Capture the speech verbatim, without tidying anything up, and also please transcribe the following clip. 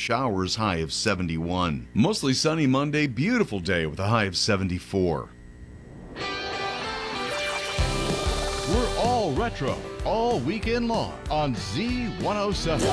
showers, high of seventy-one. Mostly sunny Monday, beautiful day with a high of seventy-four. We're all retro, all weekend long on Z one oh seven.